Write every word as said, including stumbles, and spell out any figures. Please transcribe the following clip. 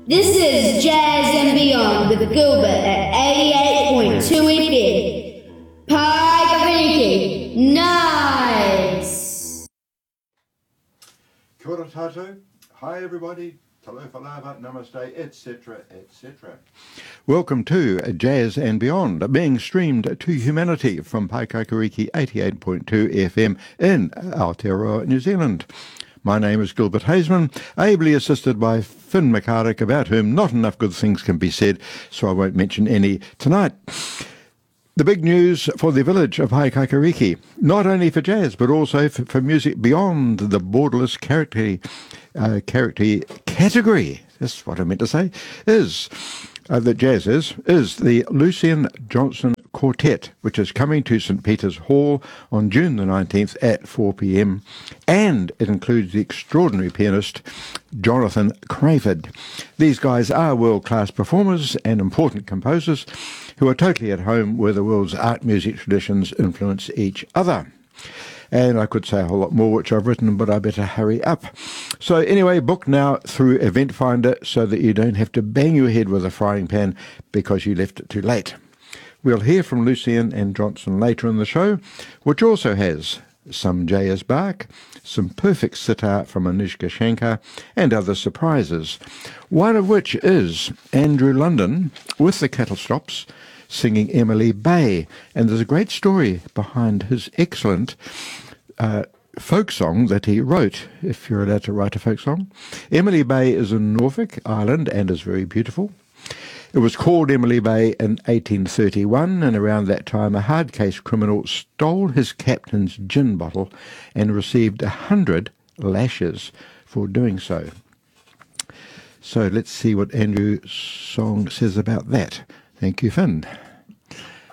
This is Jazz and Beyond with Gilbert at eighty-eight point two F M. Paikakariki. Nice! Kia ora tātou. Hi everybody. Talofa lava, namaste, et cetera, et cetera. Welcome to Jazz and Beyond, being streamed to humanity from Paikakariki eighty-eight point two F M in Aotearoa, New Zealand. My name is Gilbert Hazeman, ably assisted by Finn McCarrick, about whom not enough good things can be said, so I won't mention any tonight. The big news for the village of Paikakariki, not only for jazz, but also for, for music beyond the borderless character, uh, character category, that's what I meant to say, is, uh, that jazz is, is the Lucien Johnson Quartet, which is coming to St Peter's Hall on June the nineteenth at four p m, and it includes the extraordinary pianist Jonathan Crayford. These guys are world-class performers and important composers who are totally at home where the world's art music traditions influence each other. And I could say a whole lot more which I've written, but I better hurry up. So anyway, book now through Event Finder so that you don't have to bang your head with a frying pan because you left it too late. We'll hear from Lucien and Johnson later in the show, which also has some J S Bach, some perfect sitar from Anishka Shankar, and other surprises, one of which is Andrew London with the Cattle Stops singing Emily Bay. And there's a great story behind his excellent uh, folk song that he wrote, if you're allowed to write a folk song. Emily Bay is in Norfolk Island and is very beautiful. It was called Emily Bay in eighteen thirty-one, and around that time a hard-case criminal stole his captain's gin bottle and received a hundred lashes for doing so. So let's see what Andrew's song says about that. Thank you, Finn.